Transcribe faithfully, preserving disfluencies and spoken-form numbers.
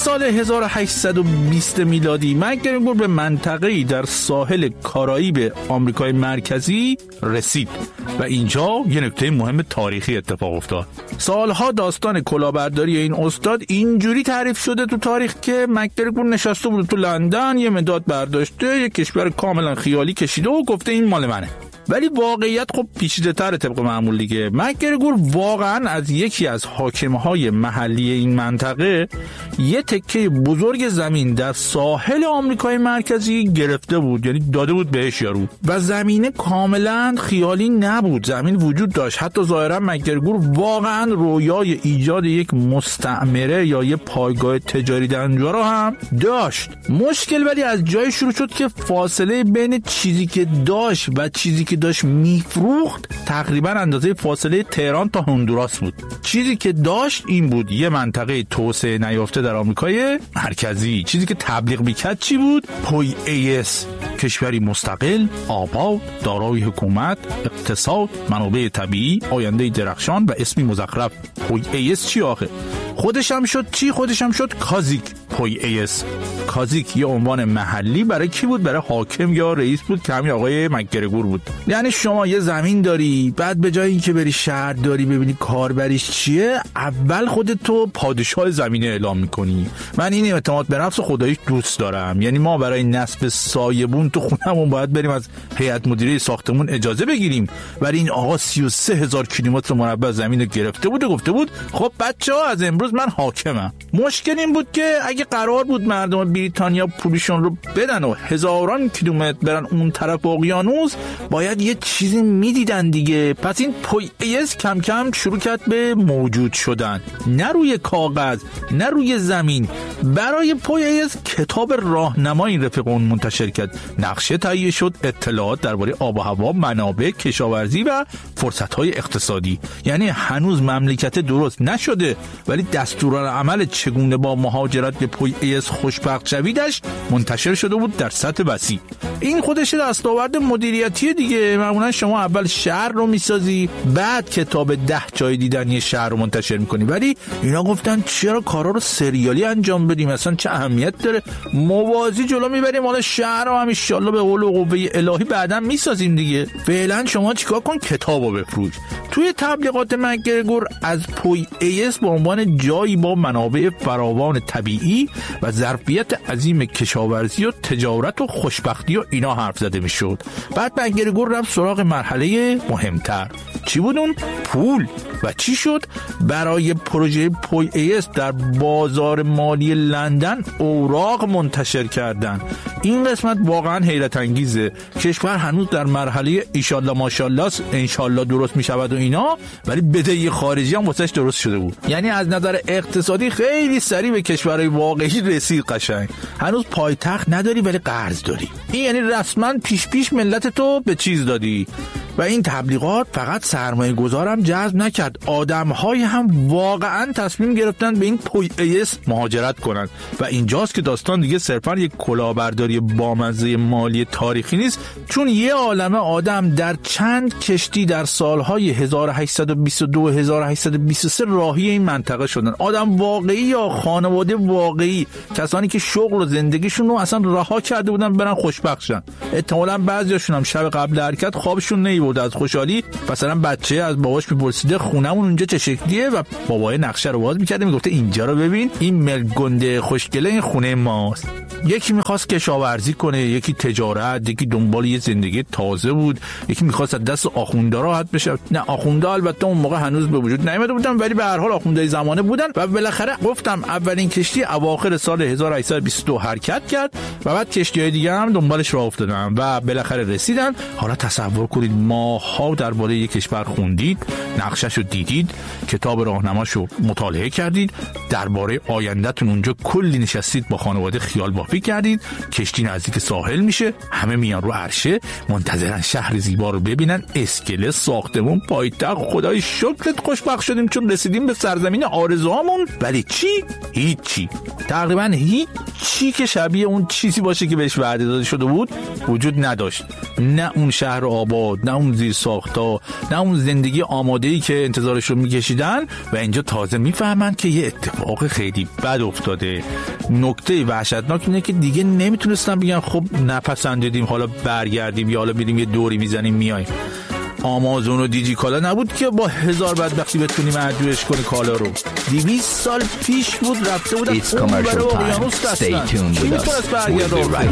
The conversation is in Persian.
سال هزار و هشتصد و بیست میلادی مک‌گرگور به منطقه‌ای در ساحل کارائیب آمریکای مرکزی رسید و اینجا یه نکته مهم تاریخی اتفاق افتاد. سالها داستان کلاهبرداری این استاد اینجوری تعریف شده تو تاریخ که مک‌گرگور نشسته بود تو لندن، یه مداد برداشته، یه کشور کاملا خیالی کشیده و گفته این مال منه. ولی واقعیت خب پیچیده‌تر طبق معمول دیگه. مک‌گرگور واقعا از یکی از حاکمهای محلی این منطقه یه تکه بزرگ زمین در ساحل آمریکای مرکزی گرفته بود، یعنی داده بود بهش یارو، و زمینه کاملا خیالی نبود، زمین وجود داشت. حتی ظاهرا مک‌گرگور واقعا رویای ایجاد یک مستعمره یا یه پایگاه تجاری در اونجا رو هم داشت. مشکل ولی از جای شروع شد که فاصله بین چیزی که داشت و چیزی که داشت میفروخت تقریبا اندازه فاصله تهران تا هندوراس بود. چیزی که داشت این بود یه منطقه توسعه نیافته در آمریکای مرکزی. چیزی که تبلیغ میکرد چی بود؟ پوی ایس، کشوری مستقل، آباد، دارای حکومت، اقتصاد، منابع طبیعی، آینده درخشان و اسمی مزخرف. پوی ایس چی آخه؟ خودش هم شد چی؟ خودش هم شد کازیک. پوی ایس کازیک یه عنوان محلی برای کی بود؟ برای حاکم یا رئیس بود که همین آقای مک‌گرگور بود. یعنی شما یه زمین داری، بعد به جای اینکه بری شهر داری ببینی کاربریش چیه، اول خودت تو پادشاه زمینه اعلام میکنی. من این اعتماد به نفس خداییش دوست دارم. یعنی ما برای نصب سایبون تو خونمون باید بریم از هیئت مدیره ساختمون اجازه بگیریم، ولی این آقا سی و سه هزار کیلومتر مربع زمین رو گرفته بود و گفته بود خب بچه‌ها از امروز من حاکمم. مشکل این بود که اگه قرار بود مردم بریتانیا پولشون رو بدن و هزاران کیلومتر برن اون طرف اقیانوس، باید یه چیزی میدیدن دیگه. پس این پوی ایس کم کم شروع کرد به موجود شدن، نه روی کاغذ نه روی زمین. برای پوی ایس کتاب راهنما این رفیق اون منتشر کرد، نقشه تهیه شد، اطلاعات درباره آب و هوا، منابع، کشاورزی و فرصت‌های اقتصادی. یعنی هنوز مملکت درست نشده ولی دستورالعمل چگونه با مهاجرت به پوی ایس خوشبخت شویدش منتشر شده بود در سطح وسیع. این خودش دستاورد مدیریتی دیگه. معمولا شما اول شهر رو میسازی، بعد کتاب ده جای دیدن یه شهر رو منتشر میکنی، ولی اینا گفتن چرا کارا رو سریالی انجام بدیم، اصلا چه اهمیت داره، موازی جلو میبریم، حالا شهر رو هم ان شاءالله به قول و قوه الهی بعداً میسازیم دیگه. فعلا شما چیکار کن؟ کتابو بفروش. توی تبلیغات مک‌گرگور از پوی ایس به عنوان جایی با منابع فراوان طبیعی و ظرفیت عظیم کشاورزی و تجارت و خوشبختی و اینا حرف زده میشد. بعد مک‌گرگور رفت سراغ مرحله مهمتر. چی بود اون؟ پول. و چی شد؟ برای پروژه پوی ایس در بازار مالی لندن اوراق منتشر کردن. این قسمت واقعا حیرت انگیزه. کشور هنوز در مرحله ایشالله ماشالله انشالله درست میشود و اینا، ولی بدهی خارجی هم واسش درست شده بود. یعنی از نظر اقتصادی خیلی سریع به کشورهای واقعی رسید. قشنگ هنوز پایتخت نداری ولی قرض داری. این یعنی رسما پیش پیش ملت تو به چیز دادی. و این تبلیغات فقط سرمایه گذارم جذب نکرد، آدم‌های هم واقعا تصمیم گرفتن به این پوی ایس مهاجرت کنند. و اینجاست که داستان دیگه صرفا یک کلاهبرداری بامزه مالی تاریخی نیست، چون یه عالمه آدم در چند کشتی در سالهای هزار و هشتصد و بیست و دو و هزار و هشتصد و بیست و سه راهی این منطقه شدن. آدم واقعی یا خانواده واقعی، کسانی که شغل و زندگیشون رو اصلا رها کرده بودن برن خوشبخت شن. احتمالاً بعضیاشون هم شب قبل حرکت خوابشون نمی بود از خوشحالی. مثلا بچه از باباش میپرسیده خونمون اونجا چه شکلیه و بابای نقشه رو باز میکرده میگفته اینجا رو ببین، این ملگنده خوشگله این خونه ماست. یکی میخواست کشاورزی کنه، یکی تجارت، یکی دنبال یه زندگی تازه بود، یکی میخواست از دست آخوندا راحت بشه. نه آخوندا البته اون موقع هنوز به وجود نیامده بودن، ولی به هر حال آخوندای زمانه بودن. و بالاخره گفتم اولین کشتی اواخر سال هزار و هشتصد و بیست و دو حرکت کرد و بعد کشتی‌های دیگه هم دنبالش راه افتادن و بالاخره رسیدن. حالا تصور کنید ماها درباره یک کشور خوندید، نقشه‌شو دیدید، کتاب راهنماشو مطالعه کردید، درباره آینده‌تون اونجا کلی نشستید با خانواده خیال بافی کردید، کشتی نزدیک ساحل میشه، همه میان رو عرشه منتظرن شهر زیبا رو ببینن، اسکله، ساختمون، پایتخت. خدای شکرت خوشبخت شدیم چون رسیدیم به سرزمین آرزوهامون. ولی چی؟ هیچی. تقریبا هیچ هیچی که شبیه اون چیزی باشه که بهش وعده داده شده بود وجود نداشت. نه اون شهر آباد، نه اون زیرساخت‌ها، نه اون زندگی آماده‌ای که انتظارش رو می‌کشیدن و اینجا تازه می‌فهمن که یه اتفاق خیلی بد افتاده. نکته وحشتناک اینه که دیگه نمیتونستن بگن خب نپسندیدیم حالا برگردیم یا حالا بریم یه دوری میزنیم میایم. آمازون و دیجی کالا نبود که با هزار بدبختی بتونیم ادویش کنی کالا رو. دویست سال پیش بود رفته بودن اون برای اقیانوس دستن. چی میتونست برگرد